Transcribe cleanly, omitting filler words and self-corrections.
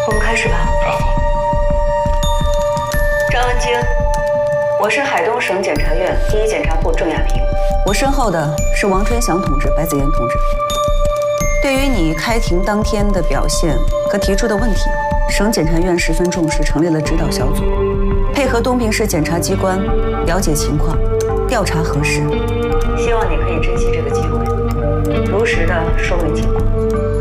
我们开始吧。 好。 张文京，我是海东省检察院第一检察部郑亚平，我身后的是王春祥同志、白子妍同志。对于你开庭当天的表现和提出的问题，省检察院十分重视，成立了指导小组，配合东平市检察机关了解情况，调查核实。希望你可以珍惜这个机会，如实的说明情况。